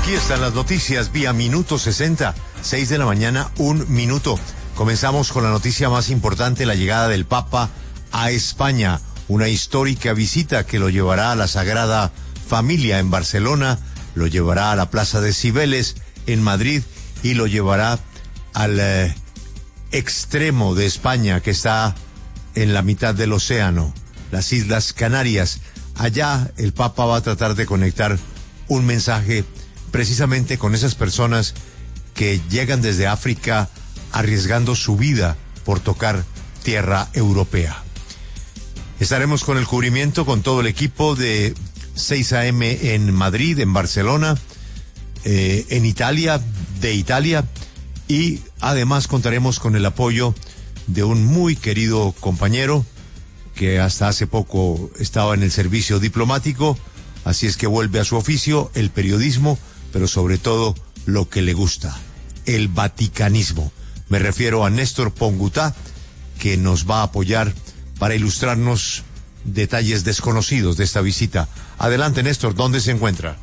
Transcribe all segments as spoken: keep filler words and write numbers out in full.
Aquí están las noticias vía Minuto sesenta, seis de la mañana, un minuto. Comenzamos con la noticia más importante, la llegada del Papa a España. Una histórica visita que lo llevará a la Sagrada Familia en Barcelona, lo llevará a la Plaza de Cibeles en Madrid y lo llevará al eh, extremo de España que está en la mitad del océano, las Islas Canarias. Allá el Papa va a tratar de conectar un mensaje precisamente con esas personas que llegan desde África arriesgando su vida por tocar tierra europea. Estaremos con el cubrimiento con todo el equipo de seis a eme en Madrid, en Barcelona, eh, en Italia, de Italia, y además contaremos con el apoyo de un muy querido compañero que hasta hace poco estaba en el servicio diplomático, así es que vuelve a su oficio, el periodismo, pero sobre todo lo que le gusta, el vaticanismo. Me refiero a Néstor Pongutá, que nos va a apoyar para ilustrarnos detalles desconocidos de esta visita. Adelante, Néstor, ¿dónde se encuentra?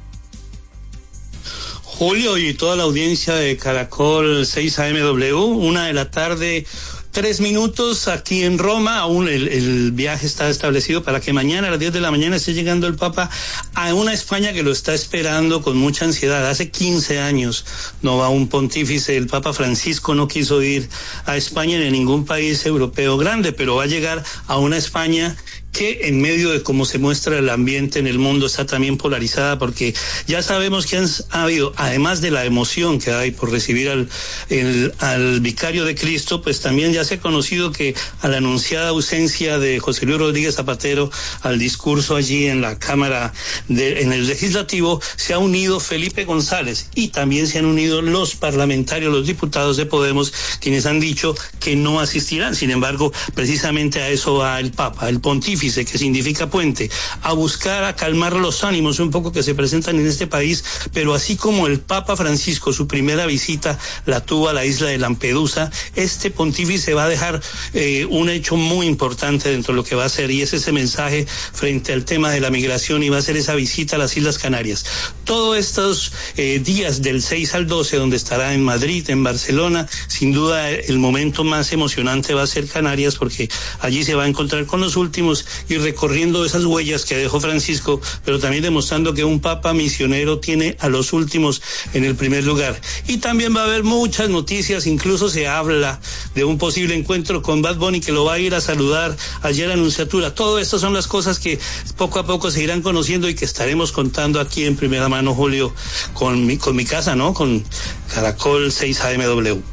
Julio y toda la audiencia de Caracol seis A M W, una de la tarde, tres minutos aquí en Roma. Aún el, el viaje está establecido para que mañana a las diez de la mañana esté llegando el Papa a una España que lo está esperando con mucha ansiedad. Hace quince años no va un pontífice. El Papa Francisco no quiso ir a España ni a ningún país europeo grande, pero va a llegar a una España que en medio de cómo se muestra el ambiente en el mundo está también polarizada, porque ya sabemos que han ha habido, además de la emoción que hay por recibir al, el, al vicario de Cristo, pues también ya se ha conocido que a la anunciada ausencia de José Luis Rodríguez Zapatero al discurso allí en la Cámara, de, en el Legislativo, se ha unido Felipe González y también se han unido los parlamentarios, los diputados de Podemos, quienes han dicho que no asistirán. Sin embargo, precisamente a eso va el Papa, el pontífice, que significa puente, a buscar, a calmar los ánimos un poco que se presentan en este país, pero así como el Papa Francisco, su primera visita la tuvo a la isla de Lampedusa, este pontífice va a dejar eh, un hecho muy importante dentro de lo que va a ser, y es ese mensaje frente al tema de la migración, y va a ser esa visita a las Islas Canarias. Todos estos eh, días del seis al doce, donde estará en Madrid, en Barcelona, sin duda el momento más emocionante va a ser Canarias, porque allí se va a encontrar con los últimos y recorriendo esas huellas que dejó Francisco, pero también demostrando que un papa misionero tiene a los últimos en el primer lugar. Y también va a haber muchas noticias, incluso se habla de un posible encuentro con Bad Bunny, que lo va a ir a saludar ayer a la Nunciatura. Todo esto son las cosas que poco a poco se irán conociendo y que estaremos contando aquí en primera mano, Julio, con mi, con mi casa, ¿no? Con Caracol seis A M W.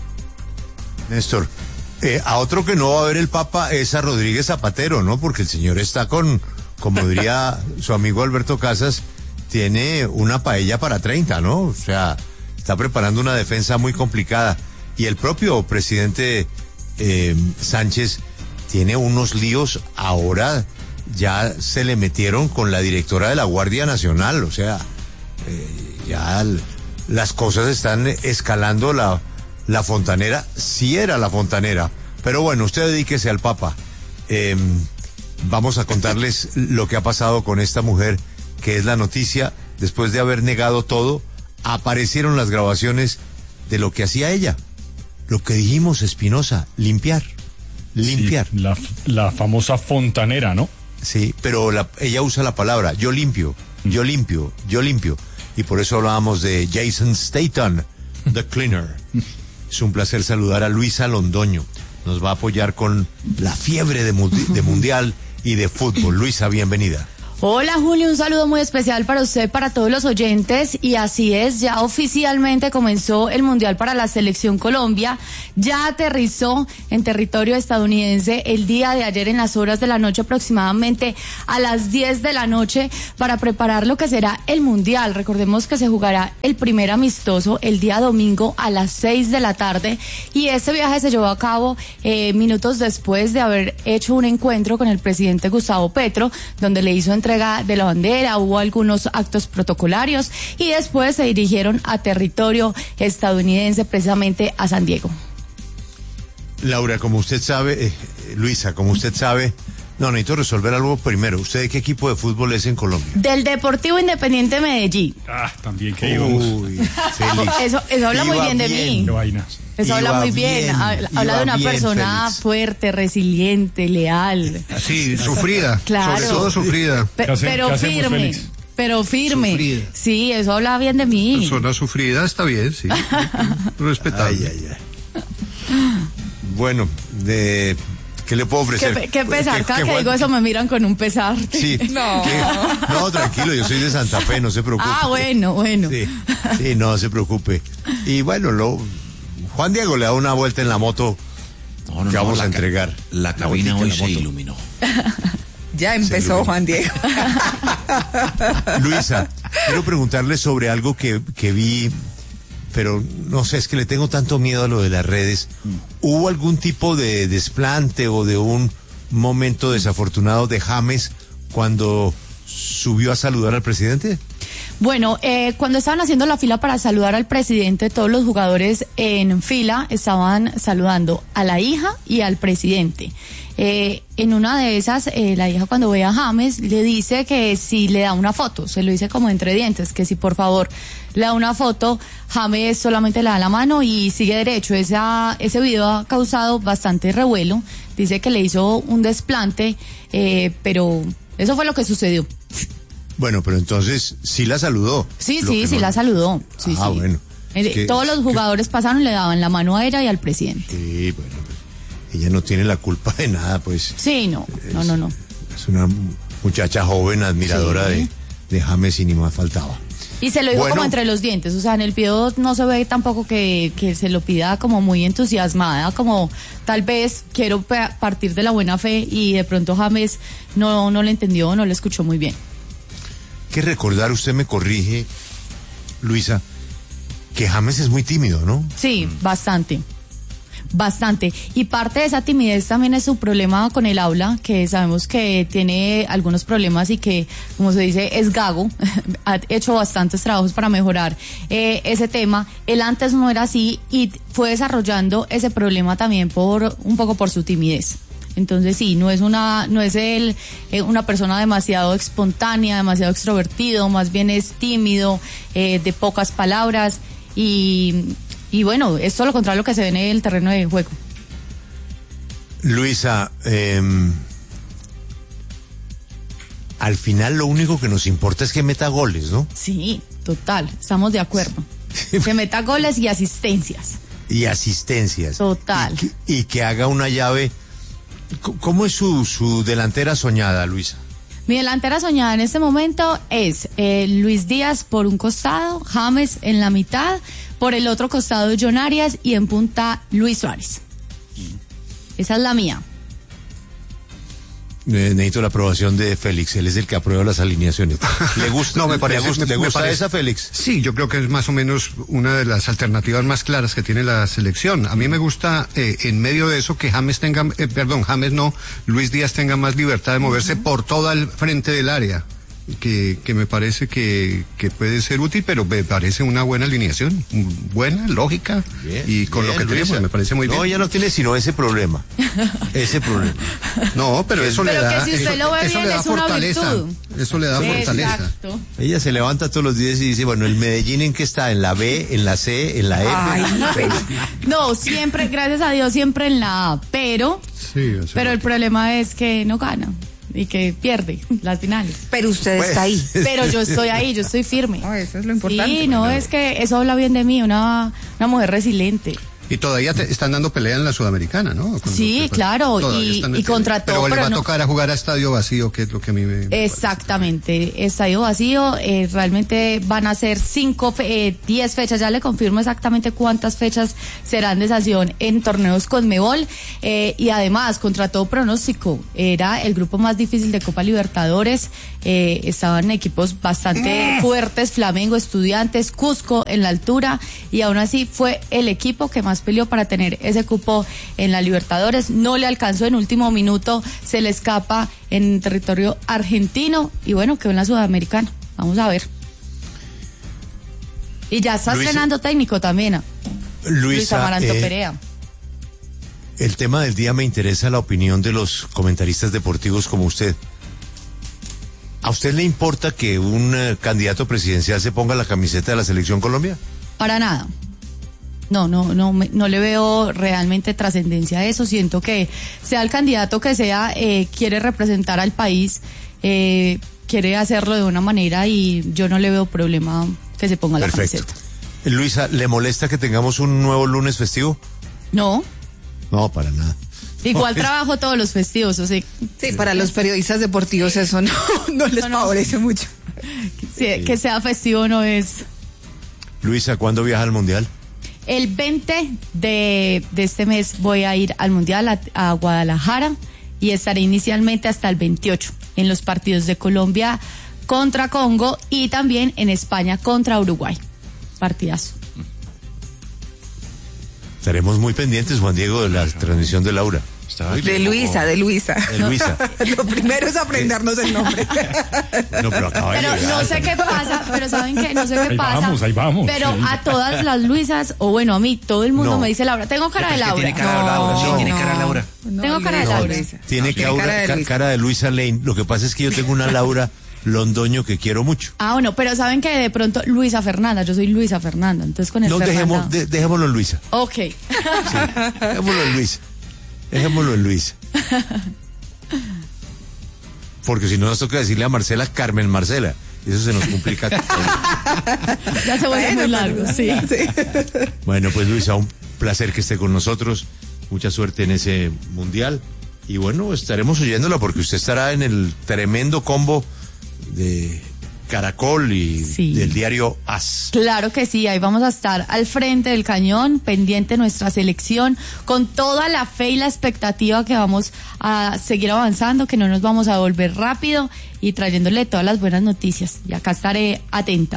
Néstor, Eh, a otro que no va a ver el Papa es a Rodríguez Zapatero, ¿no? Porque el señor está con, como diría su amigo Alberto Casas, tiene una paella para treinta, ¿no? O sea, está preparando una defensa muy complicada. Y el propio presidente eh, Sánchez tiene unos líos ahora, ya se le metieron con la directora de la Guardia Nacional, o sea, eh, ya l- las cosas están escalando. La La fontanera, sí era la fontanera, pero bueno, usted dedíquese al Papa. Eh, vamos a contarles lo que ha pasado con esta mujer, que es la noticia. Después de haber negado todo, aparecieron las grabaciones de lo que hacía ella. Lo que dijimos, Espinosa, limpiar, limpiar. Sí, la, la famosa fontanera, ¿no? Sí, pero la, ella usa la palabra, yo limpio, yo limpio, yo limpio. Y por eso hablábamos de Jason Statham, The Cleaner. Es un placer saludar a Luisa Londoño. Nos va a apoyar con la fiebre de, mundi- de mundial y de fútbol. Luisa, bienvenida. Hola Julio, un saludo muy especial para usted, para todos los oyentes, y así es, ya oficialmente comenzó el Mundial para la Selección Colombia, ya aterrizó en territorio estadounidense el día de ayer en las horas de la noche, aproximadamente a las diez de la noche, para preparar lo que será el Mundial. Recordemos que se jugará el primer amistoso el día domingo a las seis de la tarde, y este viaje se llevó a cabo eh, minutos después de haber hecho un encuentro con el presidente Gustavo Petro, donde le hizo entrega de la bandera, hubo algunos actos protocolarios y después se dirigieron a territorio estadounidense, precisamente a San Diego. Laura, como usted sabe, eh, Luisa, como usted sabe, No, necesito resolver algo primero. ¿Usted de qué equipo de fútbol es en Colombia? Del Deportivo Independiente Medellín. Ah, también que íbamos. Uy, Félix. Eso, eso habla muy Iba bien de bien. mí. Qué vaina. Eso Iba habla muy bien. bien, Habla, habla iba de una bien, persona Félix. fuerte, resiliente, leal. Sí, sufrida. Claro. Sobre todo sufrida. Pe- ¿Qué hace- pero qué hacemos, firme. Félix? Pero firme. Sufrida. Sí, eso habla bien de mí. Persona sufrida está bien, sí. Respetable. Ay, ay, ay. Bueno, de... ¿qué le puedo ofrecer? Qué, qué pesar, ¿Qué- cada qué que fue? digo eso me miran con un pesar. Sí. No. ¿Qué? No, tranquilo, yo soy de Santa Fe, no se preocupe. Ah, bueno, bueno. Sí, sí, no se preocupe. Y bueno, lo, Juan Diego le da una vuelta en la moto No, no, que no, vamos la a ca- entregar. La cabina vueltica hoy en se la moto. iluminó. Ya empezó Juan Diego. Luisa, quiero preguntarle sobre algo que, que vi, pero no sé, es que le tengo tanto miedo a lo de las redes. ¿Hubo algún tipo de desplante o de un momento desafortunado de James cuando subió a saludar al presidente? Bueno, eh, cuando estaban haciendo la fila para saludar al presidente, todos los jugadores en fila estaban saludando a la hija y al presidente. Eh, en una de esas, eh, la hija cuando ve a James le dice que si le da una foto, se lo dice como entre dientes, que si por favor le da una foto, James solamente le da la mano y sigue derecho. Esa, ese video ha causado bastante revuelo, dice que le hizo un desplante, eh, pero eso fue lo que sucedió. Bueno, pero entonces sí la saludó. Sí, Lo sí, que sí no- la saludó. Sí, Ah, sí. bueno. Eh, Es que- Todos los es que- jugadores pasaron y le daban la mano a ella y al presidente. Sí, bueno, ella no tiene la culpa de nada, pues. Sí, no, no, no, no. Es una muchacha joven, admiradora Sí. de, de James y ni más faltaba. Y se lo dijo Bueno. como entre los dientes, o sea, en el video no se ve tampoco que, que se lo pida como muy entusiasmada, como tal vez quiero pa- partir de la buena fe y de pronto James no, no le entendió, no le escuchó muy bien. Que recordar, usted me corrige, Luisa, que James es muy tímido, ¿no? Sí, bastante. Bastante. Y parte de esa timidez también es su problema con el aula, que sabemos que tiene algunos problemas y que, como se dice, es gago. Ha hecho bastantes trabajos para mejorar eh, ese tema. Él antes no era así y fue desarrollando ese problema también por un poco por su timidez. Entonces sí, no es una, no es él eh, una persona demasiado espontánea, demasiado extrovertido, más bien es tímido, eh, de pocas palabras y, y bueno, es todo lo contrario a lo que se ve en el terreno de juego. Luisa, eh, al final lo único que nos importa es que meta goles, ¿no? Sí, total, estamos de acuerdo. Que meta goles y asistencias. Y asistencias. Total. Y que, y que haga una llave. C- ¿Cómo es su, su delantera soñada, Luisa? Mi delantera soñada en este momento es eh, Luis Díaz por un costado, James en la mitad, por el otro costado John Arias y en punta Luis Suárez. Esa es la mía. Eh, necesito la aprobación de Félix, él es el que aprueba las alineaciones. ¿Le gusta, No, me parece- ¿le gusta, me- ¿le me gusta parece- esa, Félix? Sí, yo creo que es más o menos una de las alternativas más claras que tiene la selección. A mí me gusta, eh, en medio de eso, que James tenga, eh, perdón, James no, Luis Díaz tenga más libertad de moverse por todo el frente del área. Que, que me parece que, que puede ser útil, pero me parece una buena alineación, buena, lógica, Bien, y con bien, lo que Luisa. tenemos me parece muy No, bien. ella no tiene sino ese problema. Ese problema. No, pero eso Pero le que da, si usted eso, lo ve eso bien, le da es una fortaleza. virtud. Eso le da fortaleza. Exacto. Ella se levanta todos los días y dice, bueno, el Medellín en qué está, en la B, en la C, en la F. Ay, No, siempre, gracias a Dios, siempre en la A, pero, Sí, o sea, pero el problema es que no gana y que pierde las finales. pero usted Pues, está ahí. Pero yo estoy ahí, yo estoy firme. No, eso es lo importante. Sí, no, es que eso habla bien de mí, una, una mujer resiliente. Y todavía te están dando pelea en la Sudamericana, ¿no? Cuando- Sí, claro, todavía y- están y en- contra todo, Pero le pero va a no- tocar a jugar a estadio vacío, que es lo que a mí me... me Exactamente, estadio vacío, eh, realmente van a ser cinco, fe- eh, diez fechas, ya le confirmo exactamente cuántas fechas serán de sanción en torneos Conmebol, eh, y además, contra todo pronóstico, era el grupo más difícil de Copa Libertadores, eh, estaban equipos bastante fuertes, Flamengo, Estudiantes, Cusco en la altura, y aún así fue el equipo que más peleó para tener ese cupo en la Libertadores, no le alcanzó en último minuto, se le escapa en territorio argentino y bueno, quedó en la Sudamericana. Vamos a ver. Y ya está Luis- estrenando técnico también. ¿Ah? Luis Luisa, Amaranto eh, Perea. El tema del día me interesa la opinión de los comentaristas deportivos como usted. ¿A usted le importa que un eh, candidato presidencial se ponga la camiseta de la Selección Colombia? Para nada. No, no, no, me- no le veo realmente trascendencia a eso. Siento que sea el candidato que sea, eh, quiere representar al país, eh, quiere hacerlo de una manera y yo no le veo problema que se ponga la Perfecto. camiseta. Luisa, ¿le molesta que tengamos un nuevo lunes festivo? No, No, para nada. igual No, es- trabajo todos los festivos, o sea, Sí, para los periodistas deportivos eso no, no les No, no. favorece mucho. si- que sea festivo no es. Luisa, ¿cuándo viaja al Mundial? El veinte de, de este mes voy a ir al Mundial a, a Guadalajara y estaré inicialmente hasta el veintiocho en los partidos de Colombia contra Congo y también en España contra Uruguay. Partidazo. Estaremos muy pendientes, Juan Diego, de la transmisión de Laura. De Luisa, de Luisa. De Luisa. Lo primero es aprendernos el nombre. No, pero acaba de Pero llegar. no sé qué pasa, pero ¿saben qué? No sé qué Ahí pasa. vamos, ahí vamos, Pero sí. a todas las Luisas, o bueno, a mí, todo el mundo No. me dice Laura. Tengo cara de Pero es que Laura. tiene cara de Laura, sí, No. tiene cara de Laura. No, Tengo cara de Luisa, Laura. Luisa. Tiene, No, que aura- cara de ca- Luisa. cara de Luisa Lane. Lo que pasa es que yo tengo una Laura Londoño que quiero mucho. Ah, bueno, pero saben que de pronto Luisa Fernanda, yo soy Luisa Fernanda, entonces con el No, Fernanda. dejemos, de- dejémoslo en Luisa. Ok. Sí, dejémoslo en Luisa. Dejémoslo en Luisa. Porque si no nos toca decirle a Marcela Carmen Marcela. Eso se nos complica. Ya se vuelve Bueno, muy largo, pero- sí. sí. Bueno, pues Luisa, un placer que esté con nosotros. Mucha suerte en ese mundial. Y bueno, estaremos oyéndola porque usted estará en el tremendo combo de Caracol y Sí. del diario As. Claro que sí, ahí vamos a estar al frente del cañón, pendiente de nuestra selección, con toda la fe y la expectativa que vamos a seguir avanzando, que no nos vamos a volver rápido y trayéndole todas las buenas noticias. Y acá estaré atenta.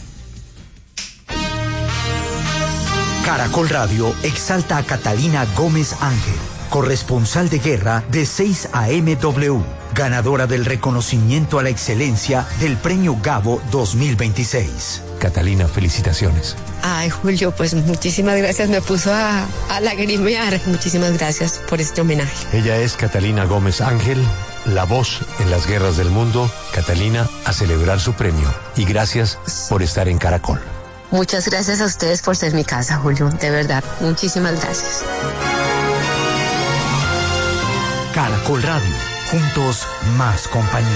Caracol Radio exalta a Catalina Gómez Ángel, corresponsal de guerra de seis A M W, ganadora del reconocimiento a la excelencia del Premio Gabo dos mil veintiséis. Catalina, felicitaciones. Ay, Julio, pues muchísimas gracias, me puso a, a lagrimear. Muchísimas gracias por este homenaje. Ella es Catalina Gómez Ángel, la voz en las guerras del mundo. Catalina, a celebrar su premio. Y gracias por estar en Caracol. Muchas gracias a ustedes por ser mi casa, Julio, de verdad, muchísimas gracias. Caracol Radio, juntos más compañía.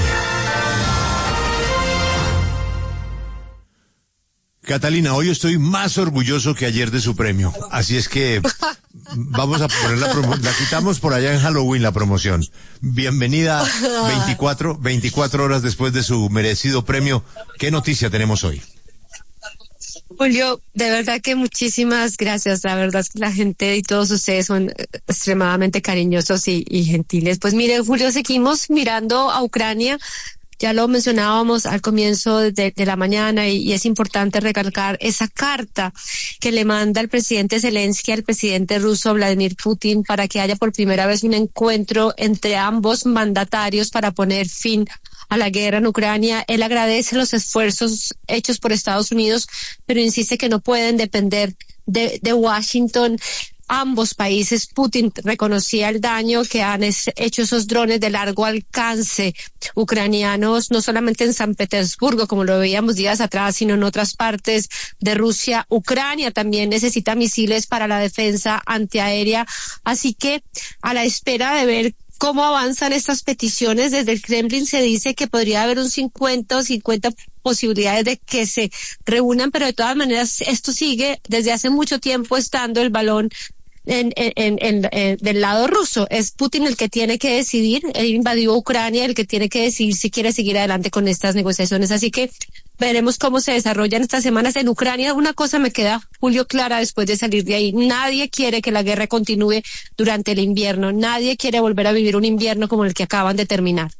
Catalina, hoy estoy más orgulloso que ayer de su premio. Así es que vamos a poner la promoción. La quitamos por allá en Halloween, la promoción. Bienvenida veinticuatro, veinticuatro horas después de su merecido premio. ¿Qué noticia tenemos hoy? Julio, de verdad que muchísimas gracias. La verdad es que la gente y todos ustedes son eh, extremadamente cariñosos y, y gentiles. Pues mire, Julio, seguimos mirando a Ucrania. Ya lo mencionábamos al comienzo de, de la mañana y, y es importante recalcar esa carta que le manda el presidente Zelensky al presidente ruso Vladimir Putin para que haya por primera vez un encuentro entre ambos mandatarios para poner fin a la guerra en Ucrania. Él agradece los esfuerzos hechos por Estados Unidos, pero insiste que no pueden depender de, de Washington. Ambos países, Putin reconocía el daño que han hecho esos drones de largo alcance ucranianos, no solamente en San Petersburgo, como lo veíamos días atrás, sino en otras partes de Rusia. Ucrania también necesita misiles para la defensa antiaérea, así que a la espera de ver cómo avanzan estas peticiones, desde el Kremlin se dice que podría haber un cincuenta o cincuenta posibilidades de que se reúnan, pero de todas maneras esto sigue desde hace mucho tiempo estando el balón En, en, en, en, en, del lado ruso. Es Putin el que tiene que decidir, él invadió Ucrania, el que tiene que decidir si quiere seguir adelante con estas negociaciones, así que veremos cómo se desarrollan estas semanas en Ucrania. Una cosa me queda, Julio, clara después de salir de ahí: nadie quiere que la guerra continúe durante el invierno, nadie quiere volver a vivir un invierno como el que acaban de terminar.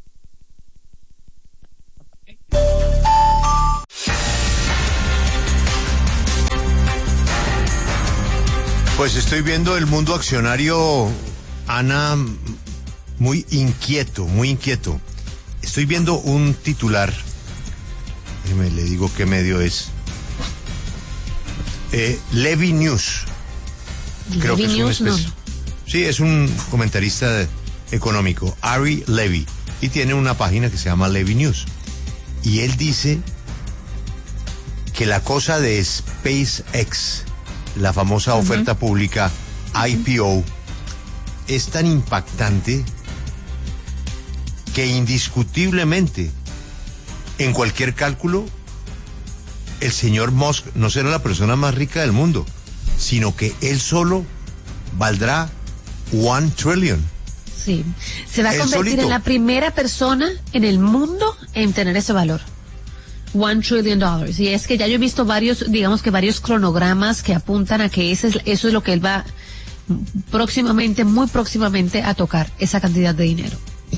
Pues estoy viendo el mundo accionario, Ana, muy inquieto, muy inquieto. Estoy viendo un titular, déjeme le digo qué medio es. Eh, Levi News. Creo Levi que es una News, no. especie- Sí, es un comentarista de- económico, Ari Levy, y tiene una página que se llama Levy News. Y él dice que la cosa de SpaceX, la famosa uh-huh. oferta pública I P O, es tan impactante que indiscutiblemente, en cualquier cálculo, el señor Musk no será la persona más rica del mundo, sino que él solo valdrá one trillion. Sí, se va a Él convertir solito. en la primera persona en el mundo en tener ese valor. One trillion dollars. Y es que ya yo he visto varios, digamos que varios cronogramas que apuntan a que ese es, eso es lo que él va próximamente, muy próximamente a tocar, esa cantidad de dinero.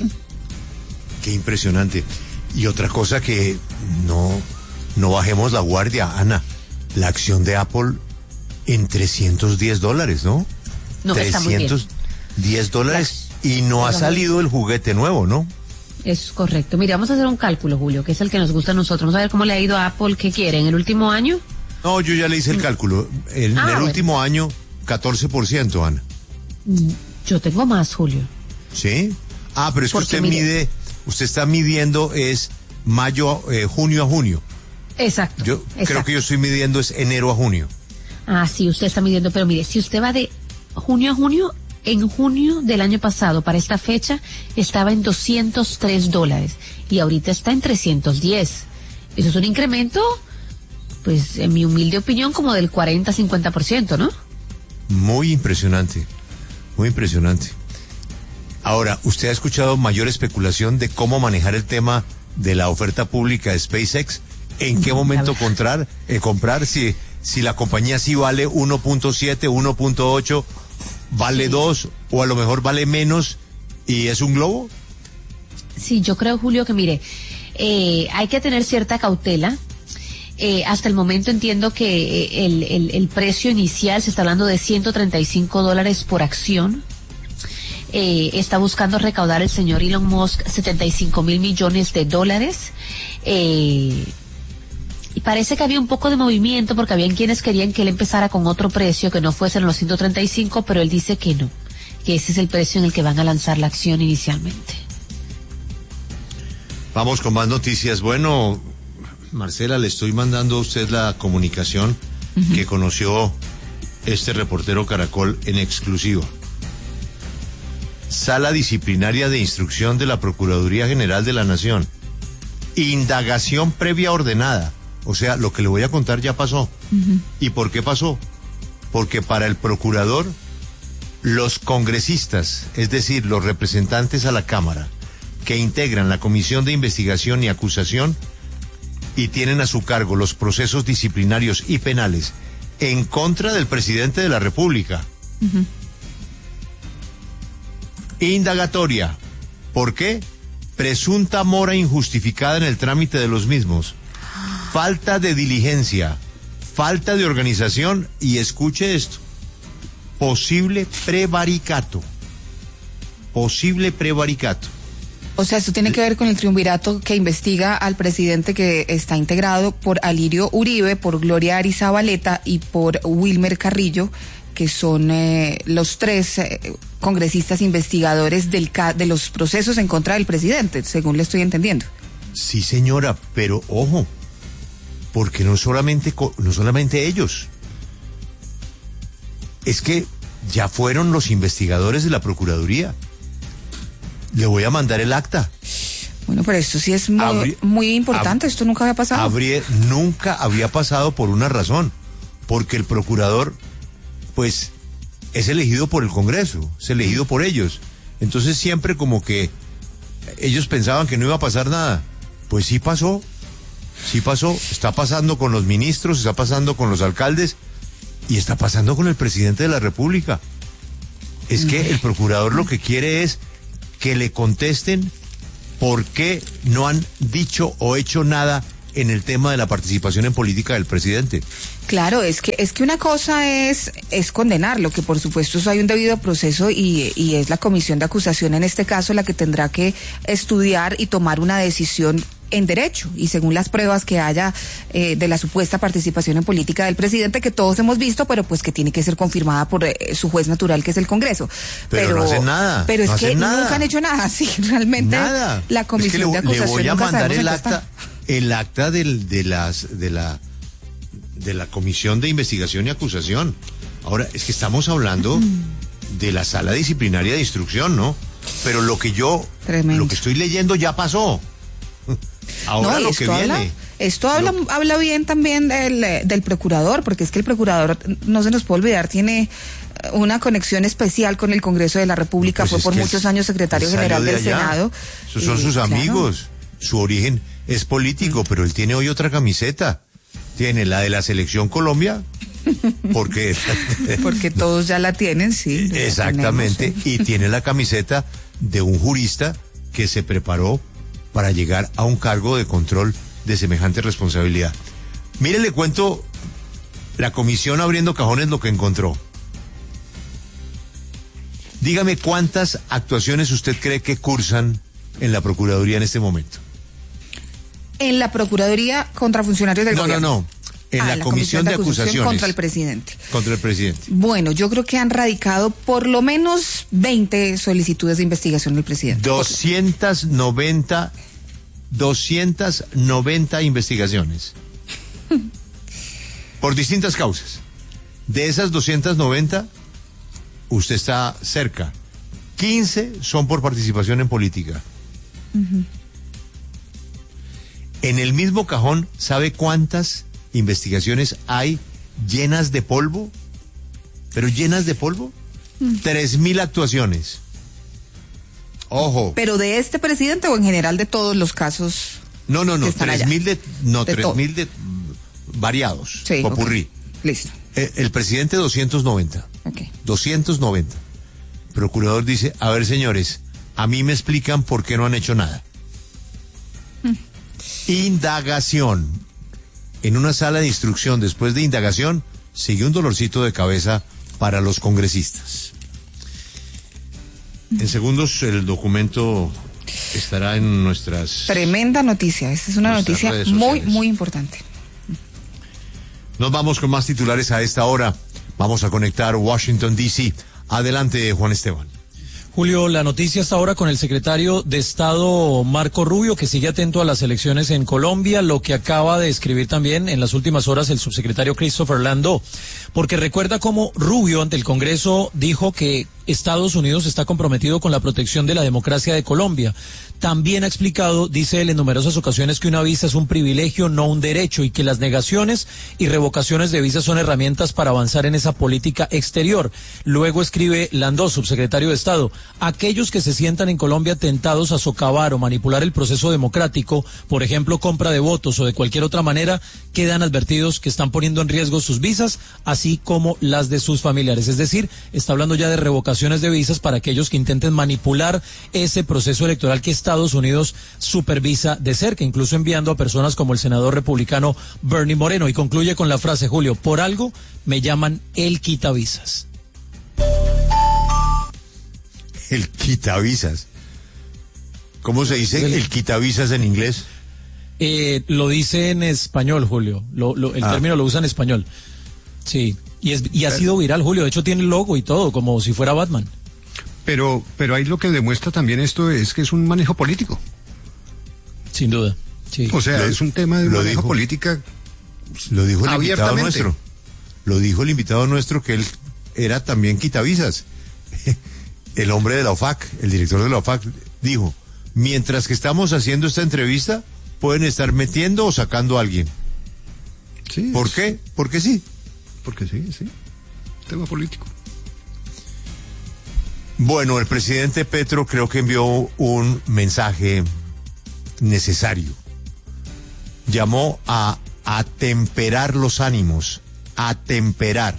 Qué impresionante. Y otra cosa que no, no bajemos la guardia, Ana, la acción de Apple en trescientos diez dólares, ¿no? No, está muy bien. trescientos diez dólares y no ha salido el juguete nuevo, ¿no? Es correcto. Mira, vamos a hacer un cálculo, Julio, que es el que nos gusta a nosotros. Vamos a ver cómo le ha ido a Apple, ¿qué quiere? ¿En el último año? No, yo ya le hice el cálculo. En, Ah, en el bueno. último año, catorce por ciento, Ana. Yo tengo más, Julio. ¿Sí? Ah, pero es que Porque usted mire- mide, usted está midiendo es mayo, eh, junio a junio. Exacto. Yo exacto. creo que yo estoy midiendo es enero a junio. Ah, sí, usted está midiendo, pero mire, si usted va de junio a junio, en junio del año pasado, para esta fecha, estaba en doscientos tres dólares y ahorita está en trescientos diez. Eso es un incremento, pues, en mi humilde opinión, como del cuarenta a cincuenta por ciento, ¿no? Muy impresionante, muy impresionante. Ahora, ¿usted ha escuchado mayor especulación de cómo manejar el tema de la oferta pública de SpaceX? ¿En qué momento comprar, eh, comprar si, si la compañía sí vale uno punto siete, uno punto ocho, vale dos o a lo mejor vale menos y es un globo? Sí, yo creo, Julio, que mire, eh, hay que tener cierta cautela. Eh, hasta el momento entiendo que eh, el, el, el precio inicial se está hablando de ciento treinta y cinco dólares por acción. Eh, está buscando recaudar el señor Elon Musk setenta y cinco mil millones de dólares. Eh, y parece que había un poco de movimiento porque habían quienes querían que él empezara con otro precio que no fuesen los ciento treinta y cinco, pero él dice que no, que ese es el precio en el que van a lanzar la acción inicialmente. Vamos con más noticias. Bueno, Marcela, le estoy mandando a usted la comunicación uh-huh. que conoció este reportero Caracol en exclusiva. Sala Disciplinaria de Instrucción de la Procuraduría General de la Nación. Indagación previa ordenada. O sea, lo que le voy a contar ya pasó. Uh-huh. ¿Y por qué pasó? Porque para el procurador, los congresistas, es decir, los representantes a la Cámara, que integran la Comisión de Investigación y Acusación y tienen a su cargo los procesos disciplinarios y penales en contra del presidente de la República. Uh-huh. Indagatoria. ¿Por qué? Presunta mora injustificada en el trámite de los mismos. Falta de diligencia, falta de organización y escuche esto, posible prevaricato. Posible prevaricato. O sea, esto tiene que ver con el triunvirato que investiga al presidente, que está integrado por Alirio Uribe, por Gloria Arizabaleta y por Wilmer Carrillo, que son eh, los tres eh, congresistas investigadores del ca- de los procesos en contra del presidente, según le estoy entendiendo. Sí, señora, pero ojo, porque no solamente, no solamente ellos, es que ya fueron los investigadores de la Procuraduría. Le voy a mandar el acta. Bueno, pero esto sí es muy, Habría, muy importante, ab, esto nunca había pasado. Habría, nunca había pasado por una razón, porque el procurador, pues, es elegido por el Congreso, es elegido por ellos. Entonces siempre como que ellos pensaban que no iba a pasar nada. Pues sí pasó, sí pasó, está pasando con los ministros, está pasando con los alcaldes y está pasando con el presidente de la República. Es que el procurador lo que quiere es que le contesten por qué no han dicho o hecho nada en el tema de la participación en política del presidente. Claro, es que es que una cosa es es condenarlo, que por supuesto eso hay un debido proceso y, y es la comisión de acusación en este caso la que tendrá que estudiar y tomar una decisión en derecho y según las pruebas que haya eh, de la supuesta participación en política del presidente, que todos hemos visto, pero pues que tiene que ser confirmada por eh, su juez natural, que es el Congreso. Pero, pero no hacen nada. Pero es no que nada. nunca han hecho nada. Sí, realmente nada. La comisión es que le, de acusación le voy a nunca mandar el acta, está. el acta del, de las de la de la comisión de investigación y acusación. Ahora es que estamos hablando mm. de la sala disciplinaria de instrucción, ¿no? Pero lo que yo Tremendo. lo que estoy leyendo ya pasó. Ahora no, lo que habla, viene. Esto habla, lo... habla bien también del, del procurador, porque es que el procurador, no se nos puede olvidar, tiene una conexión especial con el Congreso de la República, pues fue por muchos años secretario general del Senado. Esos son y, sus amigos, claro. Su origen es político, mm. pero él tiene hoy otra camiseta. Tiene la de la Selección Colombia, porque... porque todos ya la tienen, sí. Exactamente, tenemos, sí. Y tiene la camiseta de un jurista que se preparó para llegar a un cargo de control de semejante responsabilidad. Mire, le cuento la comisión abriendo cajones lo que encontró. Dígame cuántas actuaciones usted cree que cursan en la Procuraduría en este momento. En la Procuraduría contra funcionarios del no, gobierno. No, no, en ah, la, la comisión, comisión de acusaciones. Contra el presidente. Contra el presidente. Bueno, yo creo que han radicado por lo menos veinte solicitudes de investigación del presidente. doscientas noventa, doscientas noventa investigaciones. Por distintas causas. De esas doscientas noventa, usted está cerca. quince son por participación en política. Uh-huh. En el mismo cajón, ¿sabe cuántas investigaciones hay llenas de polvo? ¿Pero llenas de polvo? Mm. Tres mil actuaciones. Ojo. ¿Pero de este presidente o en general de todos los casos? No, no, no, tres mil de, no, de tres mil de variados. Sí, popurrí. Okay. Listo. El, el presidente doscientos noventa. Okay. doscientos noventa. El procurador dice, a ver señores, a mí me explican por qué no han hecho nada. Mm. Indagación. En una sala de instrucción, después de indagación, sigue un dolorcito de cabeza para los congresistas. En segundos el documento estará en nuestras... Tremenda noticia, esta es una noticia muy, muy importante. Nos vamos con más titulares a esta hora. Vamos a conectar Washington, D C. Adelante, Juan Esteban. Julio, la noticia está ahora con el secretario de Estado Marco Rubio, que sigue atento a las elecciones en Colombia, lo que acaba de escribir también en las últimas horas el subsecretario Christopher Landó, porque recuerda cómo Rubio ante el Congreso dijo que Estados Unidos está comprometido con la protección de la democracia de Colombia. También ha explicado, dice él en numerosas ocasiones, que una visa es un privilegio, no un derecho, y que las negaciones y revocaciones de visas son herramientas para avanzar en esa política exterior. Luego escribe Landó, subsecretario de Estado, aquellos que se sientan en Colombia tentados a socavar o manipular el proceso democrático, por ejemplo, compra de votos o de cualquier otra manera, quedan advertidos que están poniendo en riesgo sus visas, así como las de sus familiares. Es decir, está hablando ya de revocaciones de visas para aquellos que intenten manipular ese proceso electoral que Estados Unidos supervisa de cerca, incluso enviando a personas como el senador republicano Bernie Moreno. Y concluye con la frase, Julio, por algo me llaman el quitavisas. El quitavisas. ¿Cómo se dice el, el quitavisas en inglés? Eh, lo dice en español, Julio. Lo, lo, el ah. término lo usa en español. Sí. Y, es, y ha sido viral, Julio. De hecho, tiene el logo y todo, como si fuera Batman. Pero, pero ahí lo que demuestra también esto es que es un manejo político. Sin duda. Sí. O sea, lo, es un tema de manejo dijo, política. Lo dijo el invitado nuestro. Lo dijo el invitado nuestro que él era también quitavisas. El hombre de la O F A C, el director de la O F A C, dijo, mientras que estamos haciendo esta entrevista, pueden estar metiendo o sacando a alguien. Sí. ¿Por qué? Porque sí. Porque sí, sí. Tema político. Bueno, el presidente Petro creo que envió un mensaje necesario. Llamó a atemperar los ánimos, atemperar.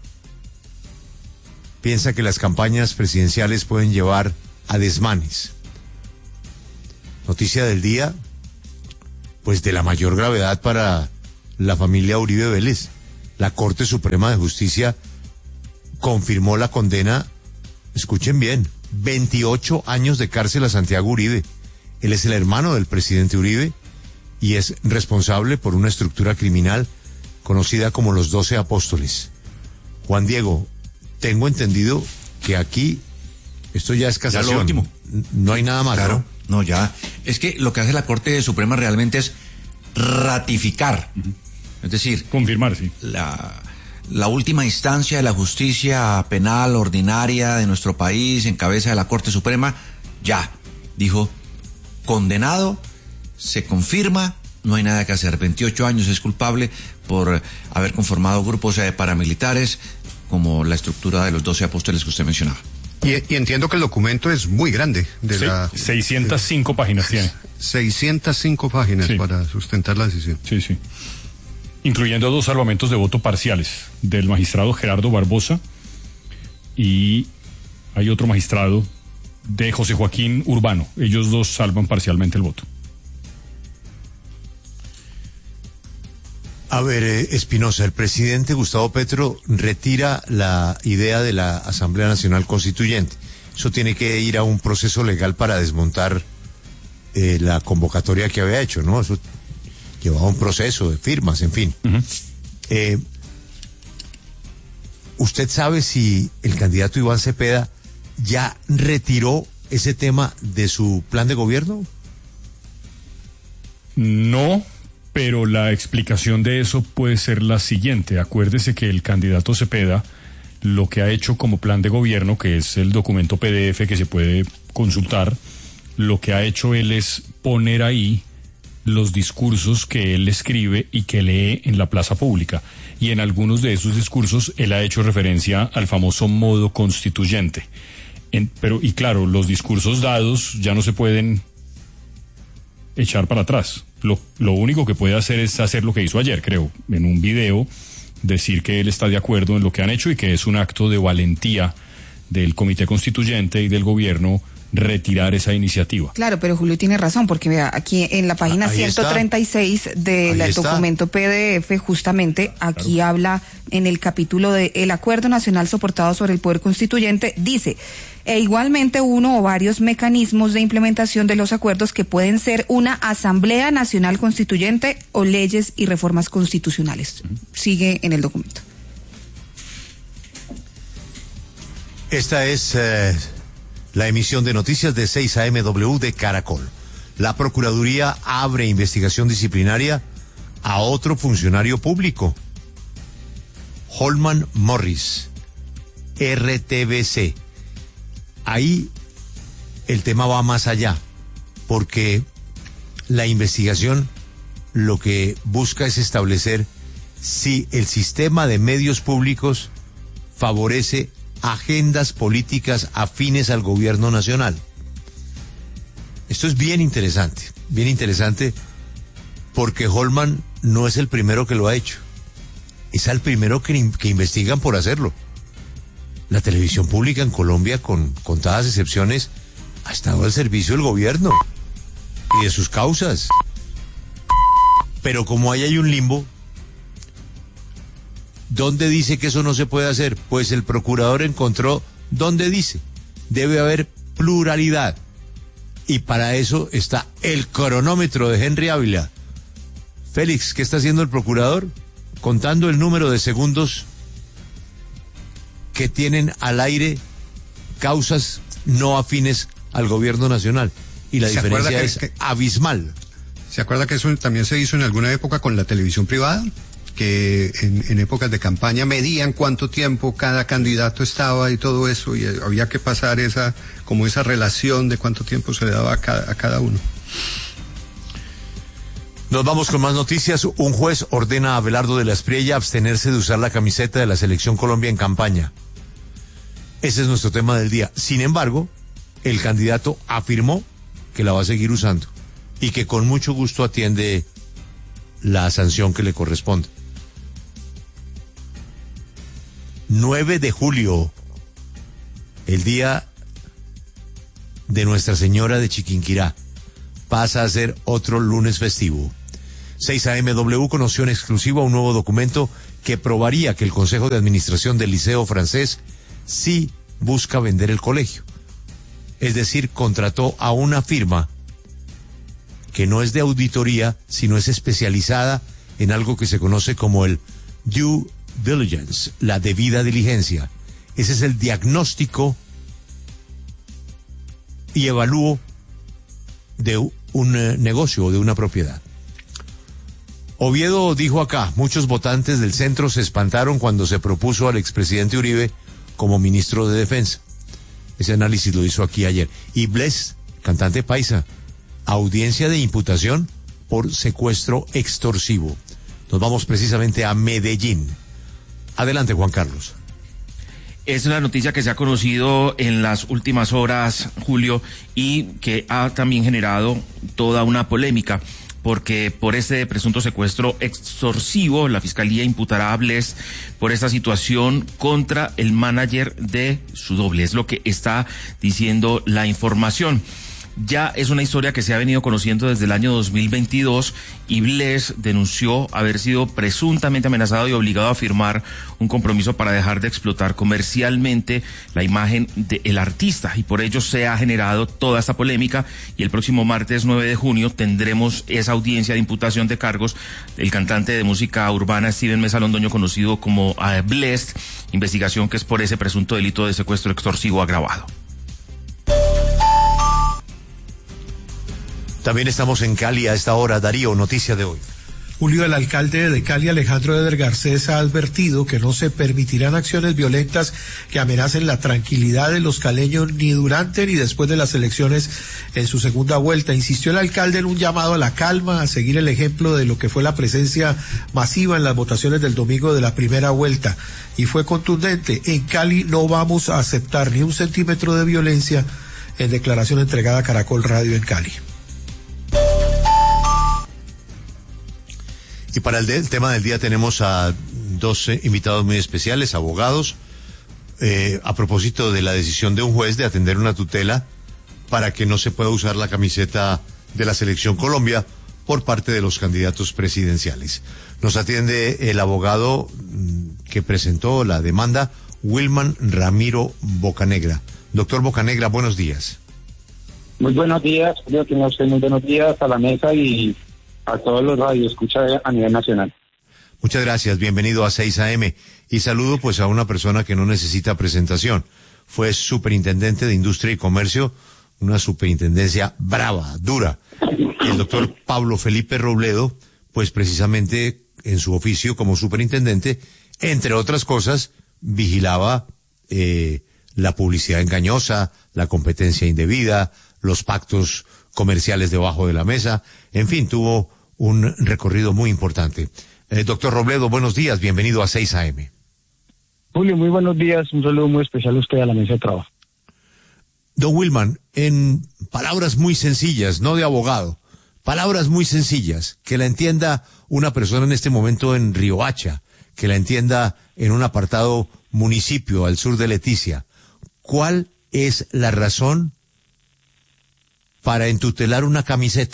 Piensa que las campañas presidenciales pueden llevar a desmanes. Noticia del día, pues de la mayor gravedad para la familia Uribe Vélez. La Corte Suprema de Justicia confirmó la condena, escuchen bien, veintiocho años de cárcel a Santiago Uribe. Él es el hermano del presidente Uribe y es responsable por una estructura criminal conocida como los Doce Apóstoles. Juan Diego, tengo entendido que aquí esto ya es casación. Ya lo último. No hay nada más. Claro, no, no ya. Es que lo que hace la Corte Suprema realmente es ratificar. Uh-huh. Es decir, confirmar, sí. La, la última instancia de la justicia penal ordinaria de nuestro país, en cabeza de la Corte Suprema, ya dijo, condenado, se confirma, no hay nada que hacer. veintiocho años es culpable por haber conformado grupos eh, paramilitares como la estructura de los Doce Apóstoles que usted mencionaba. Y, y entiendo que el documento es muy grande. De sí, la, seiscientas cinco de, páginas tiene. seiscientas cinco páginas sí. Para sustentar la decisión. Sí, sí. Incluyendo dos salvamentos de voto parciales del magistrado Gerardo Barbosa y hay otro magistrado de José Joaquín Urbano. Ellos dos salvan parcialmente el voto. A ver, eh, Espinosa, el presidente Gustavo Petro retira la idea de la Asamblea Nacional Constituyente. Eso tiene que ir a un proceso legal para desmontar eh, la convocatoria que había hecho, ¿no? Eso llevaba un proceso de firmas, en fin. Uh-huh. Eh, ¿Usted sabe si el candidato Iván Cepeda ya retiró ese tema de su plan de gobierno? No, pero la explicación de eso puede ser la siguiente. Acuérdese que el candidato Cepeda lo que ha hecho como plan de gobierno, que es el documento P D F que se puede consultar, lo que ha hecho él es poner ahí los discursos que él escribe y que lee en la plaza pública. Y en algunos de esos discursos él ha hecho referencia al famoso modo constituyente. En, pero, y claro, los discursos dados ya no se pueden echar para atrás. Lo, lo único que puede hacer es hacer lo que hizo ayer, creo, en un video, decir que él está de acuerdo en lo que han hecho y que es un acto de valentía del Comité Constituyente y del gobierno retirar esa iniciativa. Claro, pero Julio tiene razón, porque vea, aquí en la página Ahí ciento treinta y seis del Ahí documento está. P D F, justamente, aquí claro. habla en el capítulo de el Acuerdo Nacional soportado sobre el Poder Constituyente, dice, e igualmente uno o varios mecanismos de implementación de los acuerdos que pueden ser una Asamblea Nacional Constituyente o leyes y reformas constitucionales. Uh-huh. Sigue en el documento. Esta es eh, la emisión de noticias de seis A M W de Caracol. La Procuraduría abre investigación disciplinaria a otro funcionario público, Holman Morris, R T B C. Ahí el tema va más allá, porque la investigación lo que busca es establecer si el sistema de medios públicos favorece agendas políticas afines al gobierno nacional. Esto es bien interesante, bien interesante, porque Holman no es el primero que lo ha hecho, es el primero que, que investigan por hacerlo. La televisión pública en Colombia, con contadas excepciones, ha estado al servicio del gobierno y de sus causas. Pero como ahí hay un limbo, ¿dónde dice que eso no se puede hacer? Pues el procurador encontró dónde dice. Debe haber pluralidad. Y para eso está el cronómetro de Henry Ávila. Félix, ¿qué está haciendo el procurador? Contando el número de segundos que tienen al aire causas no afines al gobierno nacional. Y la diferencia que, es que, abismal. ¿Se acuerda que eso también se hizo en alguna época con la televisión privada? Que en, en épocas de campaña medían cuánto tiempo cada candidato estaba y todo eso, y había que pasar esa, como esa relación de cuánto tiempo se le daba a cada, a cada uno. Nos vamos con más noticias. Un juez ordena a Abelardo de la Espriella abstenerse de usar la camiseta de la Selección Colombia en campaña. Ese es nuestro tema del día. Sin embargo, el candidato afirmó que la va a seguir usando y que con mucho gusto atiende la sanción que le corresponde. nueve de julio, el día de Nuestra Señora de Chiquinquirá, pasa a ser otro lunes festivo. seis A M W conoció en exclusiva un nuevo documento que probaría que el Consejo de Administración del Liceo Francés sí busca vender el colegio. Es decir, contrató a una firma que no es de auditoría, sino es especializada en algo que se conoce como el due diligence, la debida diligencia. Ese es el diagnóstico y evalúo de un eh, negocio o de una propiedad. Oviedo dijo acá, muchos votantes del centro se espantaron cuando se propuso al expresidente Uribe como ministro de Defensa. Ese análisis lo hizo aquí ayer. Y Bless, cantante paisa, audiencia de imputación por secuestro extorsivo. Nos vamos precisamente a Medellín. Adelante, Juan Carlos. Es una noticia que se ha conocido en las últimas horas, Julio, y que ha también generado toda una polémica, porque por este presunto secuestro extorsivo, la Fiscalía imputará a Bless por esta situación contra el manager de su doble. Es lo que está diciendo la información. Ya es una historia que se ha venido conociendo desde el año dos mil veintidós y Bless denunció haber sido presuntamente amenazado y obligado a firmar un compromiso para dejar de explotar comercialmente la imagen del artista, y por ello se ha generado toda esta polémica, y el próximo martes nueve de junio tendremos esa audiencia de imputación de cargos del cantante de música urbana Steven Mesa Londoño, conocido como uh, Bless, investigación que es por ese presunto delito de secuestro extorsivo agravado. También estamos en Cali a esta hora. Darío, noticia de hoy. Julio, el alcalde de Cali, Alejandro Eder Garcés, ha advertido que no se permitirán acciones violentas que amenacen la tranquilidad de los caleños ni durante ni después de las elecciones en su segunda vuelta. Insistió el alcalde en un llamado a la calma, a seguir el ejemplo de lo que fue la presencia masiva en las votaciones del domingo de la primera vuelta. Y fue contundente: en Cali no vamos a aceptar ni un centímetro de violencia, en declaración entregada a Caracol Radio en Cali. Y para el, de, el tema del día tenemos a dos eh, invitados muy especiales, abogados, eh, a propósito de la decisión de un juez de atender una tutela para que no se pueda usar la camiseta de la Selección Colombia por parte de los candidatos presidenciales. Nos atiende el abogado que presentó la demanda, Wilman Ramiro Bocanegra. Doctor Bocanegra, buenos días. Muy buenos días, creo que usted muy buenos días a la mesa y a todos los radioescuchas a nivel nacional. Muchas gracias, bienvenido a seis A M. Y saludo pues a una persona que no necesita presentación. Fue superintendente de Industria y Comercio, una superintendencia brava, dura. El doctor Pablo Felipe Robledo, pues precisamente en su oficio como superintendente, entre otras cosas, vigilaba eh, la publicidad engañosa, la competencia indebida, los pactos comerciales debajo de la mesa, en fin, tuvo un recorrido muy importante. Eh, doctor Robledo, buenos días, bienvenido a seis A M. Julio, muy buenos días, un saludo muy especial a usted, a la mesa de trabajo. Don Wilman, en palabras muy sencillas, no de abogado, palabras muy sencillas, que la entienda una persona en este momento en Riohacha, que la entienda en un apartado municipio al sur de Leticia, ¿cuál es la razón para entutelar una camiseta?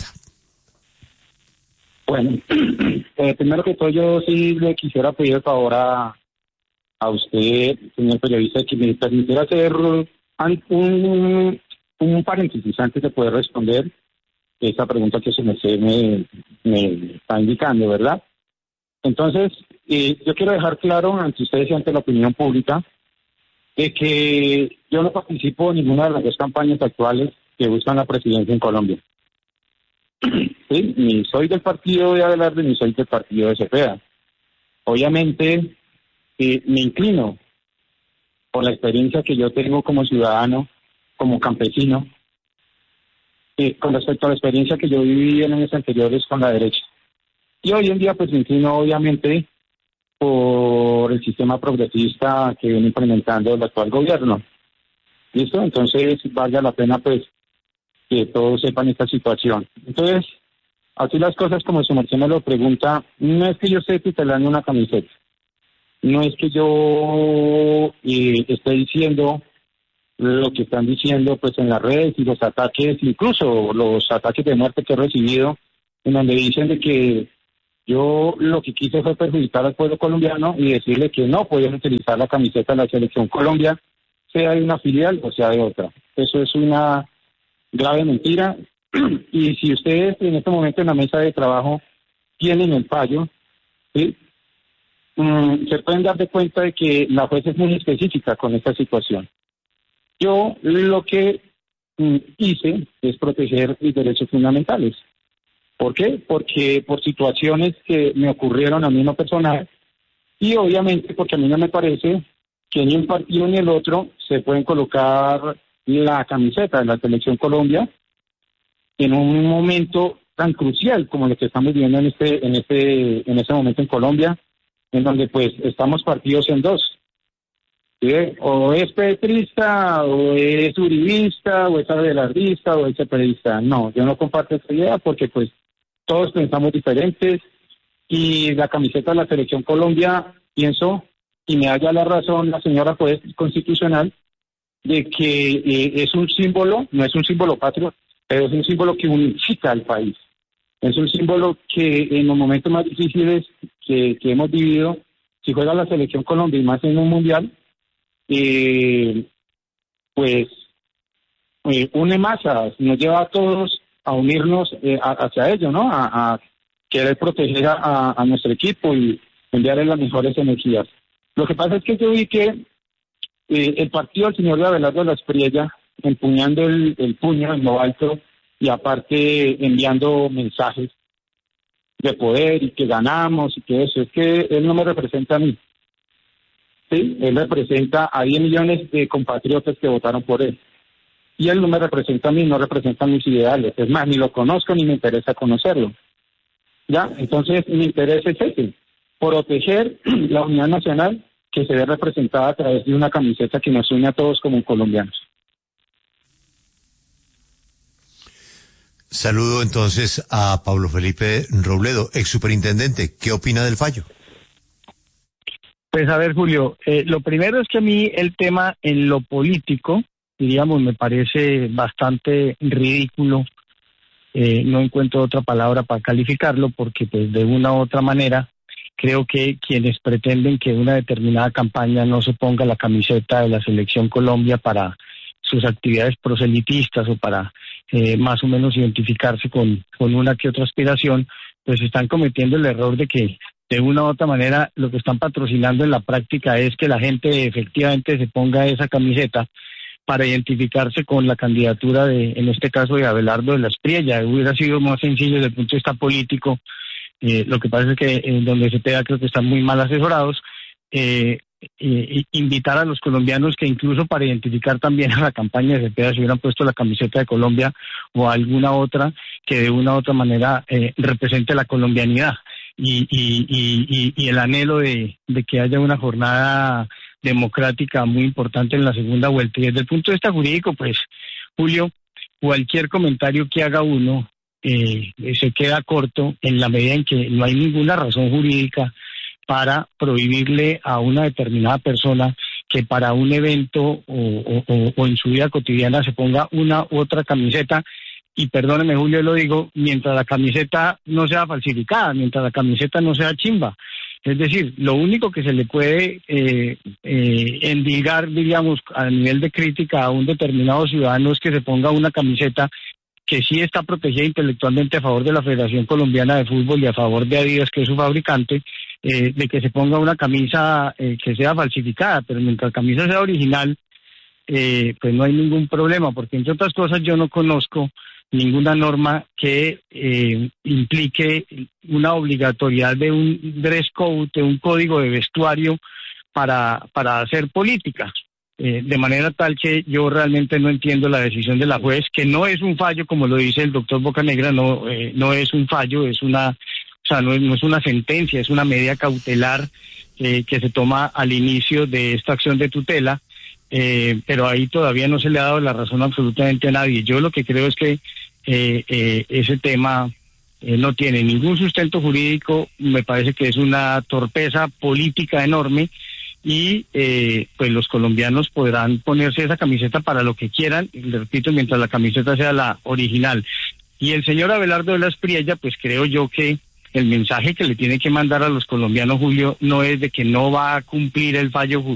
Bueno, eh, primero que todo yo sí le quisiera pedir el favor a, a usted, señor periodista, que me permitiera hacer un, un, un paréntesis antes de poder responder esa pregunta que se me, me, me está indicando, ¿verdad? Entonces, eh, yo quiero dejar claro ante ustedes y ante la opinión pública de que yo no participo en ninguna de las dos campañas actuales que buscan la presidencia en Colombia. Sí, ni soy del partido de Abelardo ni soy del partido de Cepeda. Obviamente eh, me inclino por la experiencia que yo tengo como ciudadano, como campesino, eh, con respecto a la experiencia que yo viví en años anteriores con la derecha. Y hoy en día pues me inclino obviamente por el sistema progresista que viene implementando el actual gobierno. ¿Listo? Entonces valga la pena pues que todos sepan esta situación. Entonces, así las cosas como su merced me lo pregunta, no es que yo esté tutelando una camiseta, no es que yo eh, esté diciendo lo que están diciendo pues en las redes y los ataques, incluso los ataques de muerte que he recibido, en donde dicen de que yo lo que quise fue perjudicar al pueblo colombiano y decirle que no podían utilizar la camiseta de la Selección Colombia, sea de una filial o sea de otra. Eso es una grave mentira Y si ustedes en este momento en la mesa de trabajo tienen el fallo, ¿sí? Mm, se pueden dar de cuenta de que la juez es muy específica con esta situación. Yo lo que mm, hice es proteger mis derechos fundamentales. ¿Por qué? Porque por situaciones que me ocurrieron a mí en lo personal, y obviamente porque a mí no me parece que ni un partido ni el otro se pueden colocar la camiseta de la Selección Colombia en un momento tan crucial como lo que estamos viviendo en este, en este, en este momento en Colombia, en donde pues estamos partidos en dos. ¿Sí? O es petrista, o es uribista, o es abelardista, o es cepedista. No, yo no comparto esta idea porque pues todos pensamos diferentes, y la camiseta de la Selección Colombia, pienso, y me haya la razón la señora juez constitucional, de que eh, es un símbolo, no es un símbolo patrio, pero es un símbolo que unifica al país. Es un símbolo que en los momentos más difíciles que, que hemos vivido, si juega la Selección Colombia y más en un mundial, eh, pues eh, une masas, nos lleva a todos a unirnos eh, a, hacia ello, ¿no? A, a querer proteger a, a nuestro equipo y enviarle las mejores energías. Lo que pasa es que yo vi que eh, el partido del señor Abelardo de la Espriella, empuñando el, el puño en lo alto y aparte enviando mensajes de poder y que ganamos y que eso, es que él no me representa a mí. Sí, él representa a diez millones de compatriotas que votaron por él. Y él no me representa a mí, no representa mis ideales. Es más, ni lo conozco ni me interesa conocerlo. ¿Ya? Entonces, mi interés es ese, proteger la unidad nacional que se ve representada a través de una camiseta que nos une a todos como colombianos. Saludo entonces a Pablo Felipe Robledo, ex superintendente. ¿Qué opina del fallo? Pues a ver, Julio, eh, lo primero es que a mí el tema en lo político, diríamos, me parece bastante ridículo. Eh, no encuentro otra palabra para calificarlo porque pues de una u otra manera creo que quienes pretenden que una determinada campaña no se ponga la camiseta de la Selección Colombia para sus actividades proselitistas o para eh, más o menos identificarse con, con una que otra aspiración, pues están cometiendo el error de que de una u otra manera lo que están patrocinando en la práctica es que la gente efectivamente se ponga esa camiseta para identificarse con la candidatura de, en este caso, de Abelardo de la Espriella. Hubiera sido más sencillo desde el punto de vista político. Eh, lo que pasa es que en donde se pega creo que están muy mal asesorados. Eh, eh, invitar a los colombianos que incluso para identificar también a la campaña de Cepeda se hubieran puesto la camiseta de Colombia o alguna otra que de una u otra manera eh, represente la colombianidad y, y, y, y el anhelo de, de que haya una jornada democrática muy importante en la segunda vuelta. Y desde el punto de vista jurídico, pues, Julio, cualquier comentario que haga uno eh, se queda corto en la medida en que no hay ninguna razón jurídica para prohibirle a una determinada persona que para un evento o, o, o en su vida cotidiana se ponga una u otra camiseta. Y perdóneme, Julio, lo digo, mientras la camiseta no sea falsificada, mientras la camiseta no sea chimba. Es decir, lo único que se le puede eh, eh, endilgar, diríamos, a nivel de crítica a un determinado ciudadano es que se ponga una camiseta que sí está protegida intelectualmente a favor de la Federación Colombiana de Fútbol y a favor de Adidas, que es su fabricante, eh, de que se ponga una camisa eh, que sea falsificada, pero mientras la camisa sea original, eh, pues no hay ningún problema, porque entre otras cosas yo no conozco ninguna norma que eh, implique una obligatoriedad de un dress code, de un código de vestuario para, para hacer política. Eh, de manera tal que yo realmente no entiendo la decisión de la juez, que no es un fallo, como lo dice el doctor Bocanegra, no, eh, no es un fallo, es una, o sea, no es, no es una sentencia, es una medida cautelar eh, que se toma al inicio de esta acción de tutela. Eh, pero ahí todavía no se le ha dado la razón absolutamente a nadie. Yo lo que creo es que eh, eh, ese tema eh, no tiene ningún sustento jurídico, me parece que es una torpeza política enorme y eh, pues los colombianos podrán ponerse esa camiseta para lo que quieran, y le repito, mientras la camiseta sea la original. Y el señor Abelardo de la Espriella, pues creo yo que el mensaje que le tiene que mandar a los colombianos, Julio, no es de que no va a cumplir el fallo